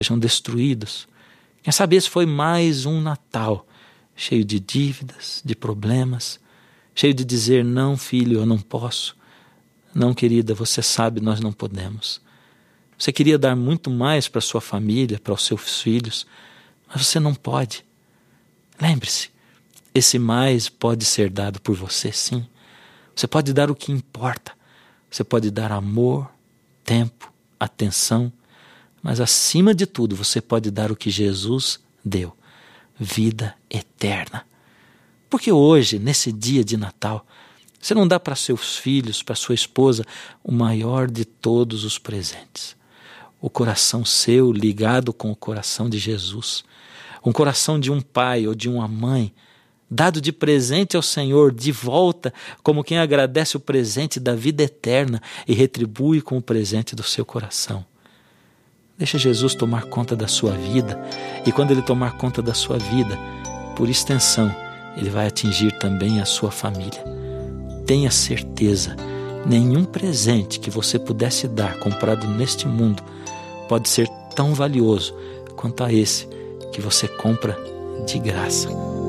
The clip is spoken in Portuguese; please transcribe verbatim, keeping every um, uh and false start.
sejam destruídos. Quem sabe esse foi mais um Natal, cheio de dívidas, de problemas, cheio de dizer, não filho, eu não posso. Não querida, você sabe, nós não podemos. Você queria dar muito mais para sua família, para os seus filhos, mas você não pode. Lembre-se, esse mais pode ser dado por você, sim. Você pode dar o que importa. Você pode dar amor, tempo, atenção, mas acima de tudo você pode dar o que Jesus deu, vida eterna. Porque hoje, nesse dia de Natal, você não dá para seus filhos, para sua esposa, o maior de todos os presentes. O coração seu ligado com o coração de Jesus. Um coração de um pai ou de uma mãe, dado de presente ao Senhor, de volta, como quem agradece o presente da vida eterna e retribui com o presente do seu coração. Deixa Jesus tomar conta da sua vida, e quando Ele tomar conta da sua vida, por extensão, Ele vai atingir também a sua família. Tenha certeza, nenhum presente que você pudesse dar comprado neste mundo pode ser tão valioso quanto a esse que você compra de graça.